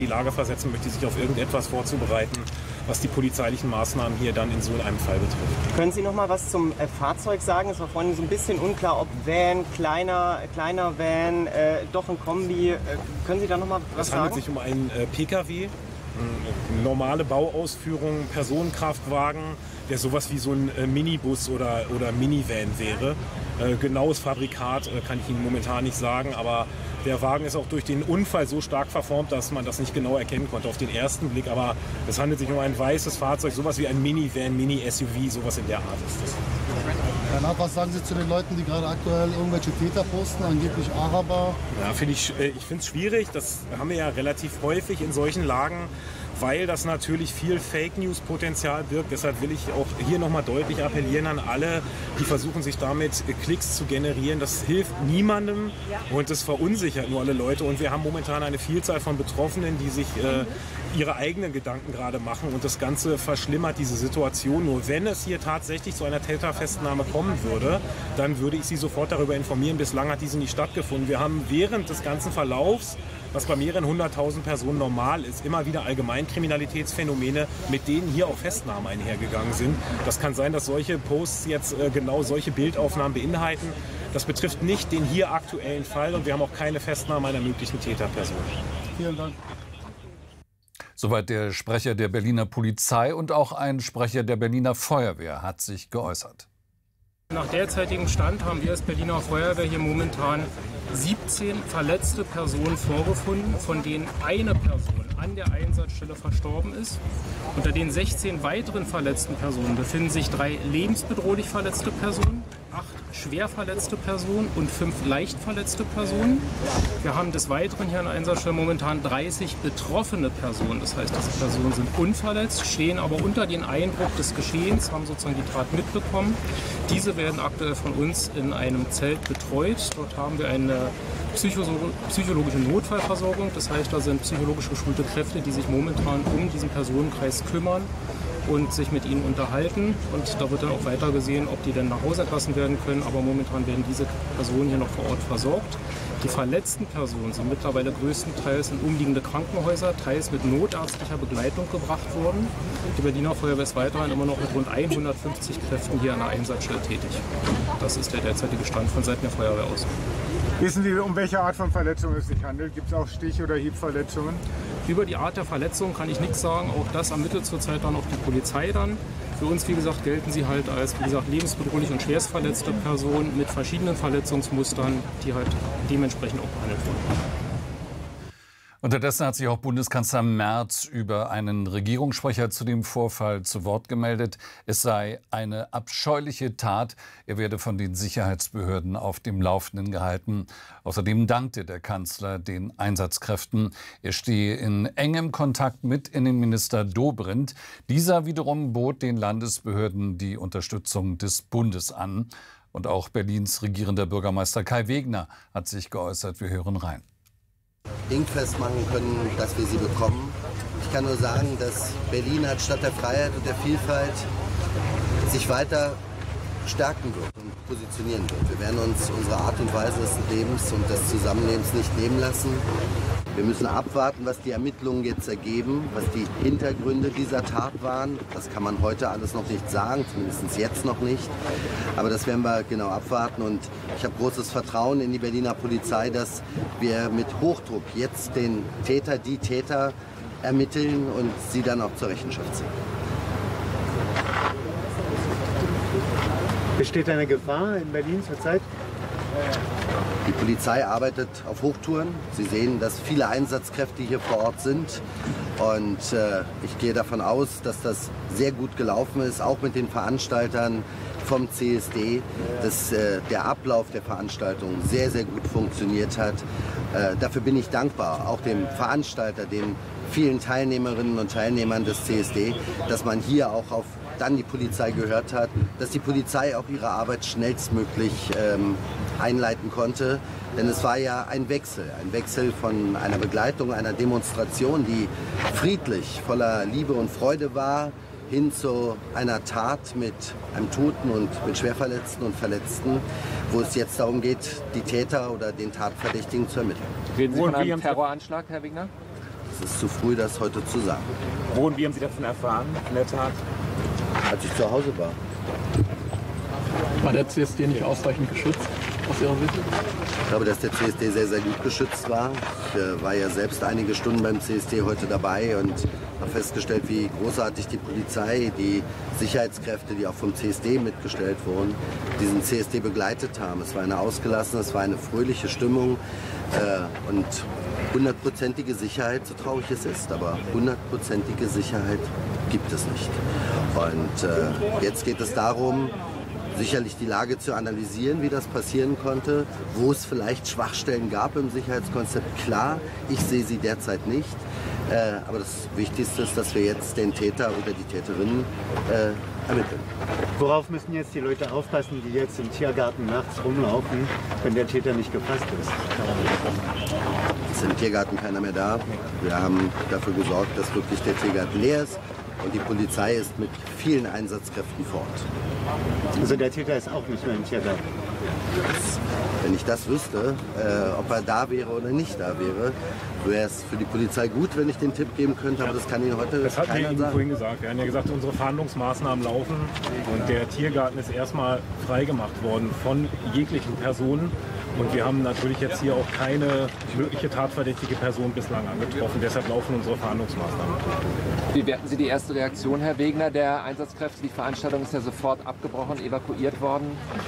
die Lage versetzen möchte, sich auf irgendetwas vorzubereiten, was die polizeilichen Maßnahmen hier dann in so einem Fall betrifft. Können Sie noch mal was zum Fahrzeug sagen? Es war vorhin so ein bisschen unklar, ob Van, kleiner Van, doch ein Kombi. Können Sie da noch mal was sagen? Es handelt sich um einen Pkw, normale Bauausführung, Personenkraftwagen, der sowas wie so ein Minibus oder Minivan wäre. Genaues Fabrikat kann ich Ihnen momentan nicht sagen, aber der Wagen ist auch durch den Unfall so stark verformt, dass man das nicht genau erkennen konnte auf den ersten Blick. Aber es handelt sich um ein weißes Fahrzeug, sowas wie ein Minivan, Mini-SUV, sowas in der Art ist das. Herr Naab, was sagen Sie zu den Leuten, die gerade aktuell irgendwelche Täter posten, angeblich Araber? Ja, ich finde es schwierig. Das haben wir ja relativ häufig in solchen Lagen, weil das natürlich viel Fake-News-Potenzial birgt. Deshalb will ich auch hier nochmal deutlich appellieren an alle, die versuchen, sich damit Klicks zu generieren. Das hilft niemandem und das verunsichert nur alle Leute. Und wir haben momentan eine Vielzahl von Betroffenen, die sich ihre eigenen Gedanken gerade machen. Und das Ganze verschlimmert diese Situation. Nur wenn es hier tatsächlich zu einer Täterfestnahme kommen würde, dann würde ich Sie sofort darüber informieren. Bislang hat diese nicht stattgefunden. Wir haben während des ganzen Verlaufs, was bei mehreren 100.000 Personen normal ist, immer wieder Allgemeinkriminalitätsphänomene, mit denen hier auch Festnahmen einhergegangen sind. Das kann sein, dass solche Posts jetzt genau solche Bildaufnahmen beinhalten. Das betrifft nicht den hier aktuellen Fall und wir haben auch keine Festnahme einer möglichen Täterperson. Vielen Dank. Soweit der Sprecher der Berliner Polizei und auch ein Sprecher der Berliner Feuerwehr hat sich geäußert. Nach derzeitigem Stand haben wir als Berliner Feuerwehr hier momentan 17 verletzte Personen vorgefunden, von denen eine Person an der Einsatzstelle verstorben ist. Unter den 16 weiteren verletzten Personen befinden sich 3 lebensbedrohlich verletzte Personen, 8 schwer verletzte Personen und 5 leicht verletzte Personen. Wir haben des Weiteren hier an der Einsatzstelle momentan 30 betroffene Personen. Das heißt, diese Personen sind unverletzt, stehen aber unter den Eindruck des Geschehens, haben sozusagen die Tat mitbekommen. Diese werden aktuell von uns in einem Zelt betreut. Dort haben wir eine psychologische Notfallversorgung. Das heißt, da sind psychologisch geschulte Kräfte, die sich momentan um diesen Personenkreis kümmern und sich mit ihnen unterhalten. Und da wird dann auch weiter gesehen, ob die dann nach Hause entlassen werden können. Aber momentan werden diese Personen hier noch vor Ort versorgt. Die verletzten Personen sind mittlerweile größtenteils in umliegende Krankenhäuser, teils mit notärztlicher Begleitung gebracht worden. Die Berliner Feuerwehr ist weiterhin immer noch mit rund 150 Kräften hier an der Einsatzstelle tätig. Das ist der derzeitige Stand von Seiten der Feuerwehr aus. Wissen Sie, um welche Art von Verletzung es sich handelt? Gibt es auch Stich- oder Hiebverletzungen? Über die Art der Verletzung kann ich nichts sagen. Auch das ermittelt zurzeit dann auch die Polizei dann. Für uns, wie gesagt, gelten sie halt als, wie gesagt, lebensbedrohlich und schwerstverletzte Personen mit verschiedenen Verletzungsmustern, die halt dementsprechend auch behandelt wurden. Unterdessen hat sich auch Bundeskanzler Merz über einen Regierungssprecher zu dem Vorfall zu Wort gemeldet. Es sei eine abscheuliche Tat. Er werde von den Sicherheitsbehörden auf dem Laufenden gehalten. Außerdem dankte der Kanzler den Einsatzkräften. Er stehe in engem Kontakt mit Innenminister Dobrindt. Dieser wiederum bot den Landesbehörden die Unterstützung des Bundes an. Und auch Berlins regierender Bürgermeister Kai Wegner hat sich geäußert. Wir hören rein. Dingfest machen können, dass wir sie bekommen. Ich kann nur sagen, dass Berlin als Stadt der Freiheit und der Vielfalt sich weiter stärken wird und positionieren wird. Wir werden uns unsere Art und Weise des Lebens und des Zusammenlebens nicht nehmen lassen. Wir müssen abwarten, was die Ermittlungen jetzt ergeben, was die Hintergründe dieser Tat waren. Das kann man heute alles noch nicht sagen, zumindest jetzt noch nicht. Aber das werden wir genau abwarten. Und ich habe großes Vertrauen in die Berliner Polizei, dass wir mit Hochdruck jetzt den Täter, die Täter ermitteln und sie dann auch zur Rechenschaft ziehen. Besteht eine Gefahr in Berlin zurzeit? Die Polizei arbeitet auf Hochtouren. Sie sehen, dass viele Einsatzkräfte hier vor Ort sind. Und ich gehe davon aus, dass das sehr gut gelaufen ist, auch mit den Veranstaltern vom CSD, dass der Ablauf der Veranstaltung sehr, sehr gut funktioniert hat. Dafür bin ich dankbar, auch dem Veranstalter, den vielen Teilnehmerinnen und Teilnehmern des CSD, dass man hier auch auf dann die Polizei gehört hat, dass die Polizei auch ihre Arbeit schnellstmöglich einleiten konnte. Denn es war ja ein Wechsel von einer Begleitung, einer Demonstration, die friedlich, voller Liebe und Freude war, hin zu einer Tat mit einem Toten und mit Schwerverletzten und Verletzten, wo es jetzt darum geht, die Täter oder den Tatverdächtigen zu ermitteln. Reden Sie von einem Terroranschlag, Herr Wegner? Es ist zu früh, das heute zu sagen. Wo und wie haben Sie davon erfahren, in der Tat? Als ich zu Hause war. War der CSD nicht ausreichend geschützt, aus Ihrer Sicht? Ich glaube, dass der CSD sehr, sehr gut geschützt war. Ich war ja selbst einige Stunden beim CSD heute dabei und habe festgestellt, wie großartig die Polizei, die Sicherheitskräfte, die auch vom CSD mitgestellt wurden, diesen CSD begleitet haben. Es war eine ausgelassene, es war eine fröhliche Stimmung und 100%ige Sicherheit, so traurig es ist, aber 100%ige Sicherheit gibt es nicht. Und jetzt geht es darum, sicherlich die Lage zu analysieren, wie das passieren konnte, wo es vielleicht Schwachstellen gab im Sicherheitskonzept. Klar, ich sehe sie derzeit nicht. Aber das Wichtigste ist, dass wir jetzt den Täter oder die Täterinnen ermitteln. Worauf müssen jetzt die Leute aufpassen, die jetzt im Tiergarten nachts rumlaufen, wenn der Täter nicht gefasst ist? Es ist im Tiergarten keiner mehr da. Wir haben dafür gesorgt, dass wirklich der Tiergarten leer ist. Und die Polizei ist mit vielen Einsatzkräften vor Ort. Also der Täter ist auch nicht mehr im Tiergarten? Wenn ich das wüsste, ob er da wäre oder nicht da wäre, wäre es für die Polizei gut, wenn ich den Tipp geben könnte, aber das kann Ihnen heute das hat keiner Ihnen sagen. Vorhin gesagt. Wir haben ja gesagt, unsere Verhandlungsmaßnahmen laufen und der Tiergarten ist erstmal freigemacht worden von jeglichen Personen. Und wir haben natürlich jetzt hier auch keine mögliche tatverdächtige Person bislang angetroffen. Deshalb laufen unsere Verhandlungsmaßnahmen. Wie werten Sie die erste Reaktion, Herr Wegner, der Einsatzkräfte? Die Veranstaltung ist ja sofort abgebrochen, evakuiert worden.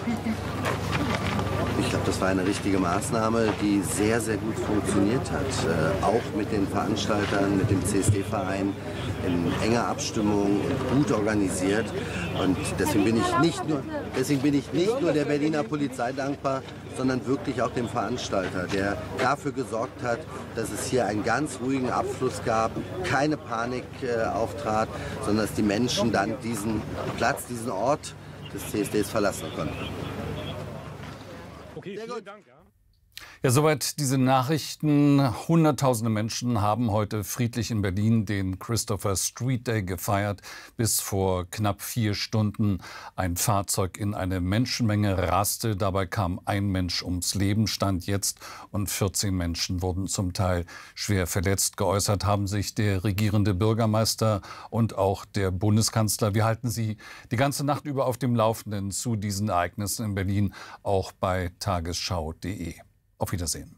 Ich glaube, das war eine richtige Maßnahme, die sehr, sehr gut funktioniert hat. Auch mit den Veranstaltern, mit dem CSD-Verein in enger Abstimmung und gut organisiert. Und deswegen bin ich nicht nur der Berliner Polizei dankbar, sondern wirklich auch dem Veranstalter, der dafür gesorgt hat, dass es hier einen ganz ruhigen Abfluss gab, keine Panik auftrat, sondern dass die Menschen dann diesen Platz, diesen Ort des CSDs verlassen konnten. Okay, vielen Dank. Ja, soweit diese Nachrichten. Hunderttausende Menschen haben heute friedlich in Berlin den Christopher Street Day gefeiert. Bis vor knapp 4 Stunden ein Fahrzeug in eine Menschenmenge raste. Dabei kam ein Mensch ums Leben, Stand jetzt. Und 14 Menschen wurden zum Teil schwer verletzt. Geäußert haben sich der regierende Bürgermeister und auch der Bundeskanzler. Wir halten Sie die ganze Nacht über auf dem Laufenden zu diesen Ereignissen in Berlin, auch bei tagesschau.de. Auf Wiedersehen.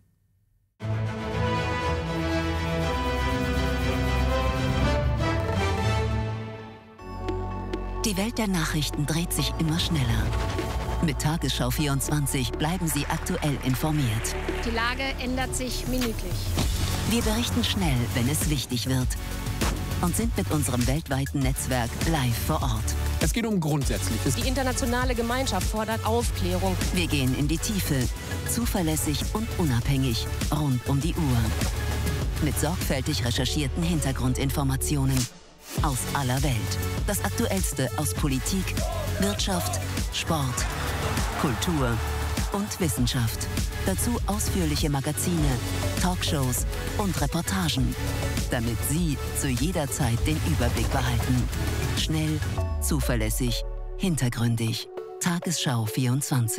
Die Welt der Nachrichten dreht sich immer schneller. Mit Tagesschau 24 bleiben Sie aktuell informiert. Die Lage ändert sich minütlich. Wir berichten schnell, wenn es wichtig wird. Und sind mit unserem weltweiten Netzwerk live vor Ort. Es geht um Grundsätzliches. Die internationale Gemeinschaft fordert Aufklärung. Wir gehen in die Tiefe, zuverlässig und unabhängig, rund um die Uhr. Mit sorgfältig recherchierten Hintergrundinformationen aus aller Welt. Das Aktuellste aus Politik, Wirtschaft, Sport, Kultur und Wissenschaft. Dazu ausführliche Magazine, Talkshows und Reportagen, damit Sie zu jeder Zeit den Überblick behalten. Schnell, zuverlässig, hintergründig. Tagesschau 24.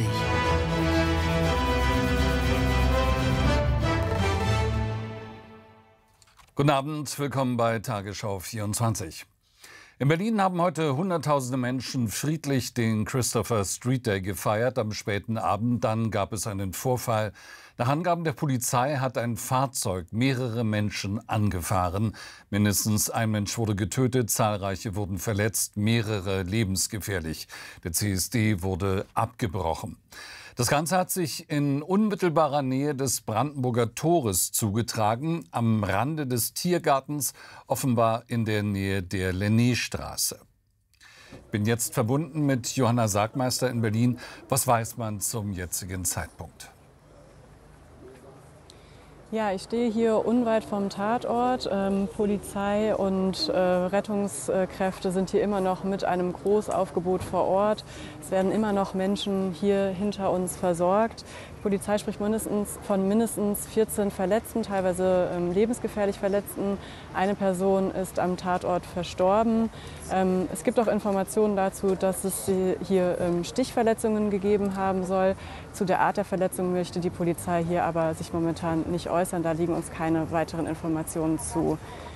Guten Abend, willkommen bei Tagesschau 24. In Berlin haben heute Hunderttausende Menschen friedlich den Christopher Street Day gefeiert. Am späten Abend dann gab es einen Vorfall. Nach Angaben der Polizei hat ein Fahrzeug mehrere Menschen angefahren. Mindestens ein Mensch wurde getötet, zahlreiche wurden verletzt, mehrere lebensgefährlich. Der CSD wurde abgebrochen. Das Ganze hat sich in unmittelbarer Nähe des Brandenburger Tores zugetragen, am Rande des Tiergartens, offenbar in der Nähe der Lenné-Straße. Ich bin jetzt verbunden mit Johanna Sargmeister in Berlin. Was weiß man zum jetzigen Zeitpunkt? Ja, ich stehe hier unweit vom Tatort. Polizei und Rettungskräfte sind hier immer noch mit einem Großaufgebot vor Ort. Es werden immer noch Menschen hier hinter uns versorgt. Die Polizei spricht von mindestens 14 Verletzten, teilweise lebensgefährlich Verletzten. Eine Person ist am Tatort verstorben. Es gibt auch Informationen dazu, dass es hier Stichverletzungen gegeben haben soll. Zu der Art der Verletzung möchte die Polizei hier aber sich momentan nicht äußern. Da liegen uns keine weiteren Informationen zu.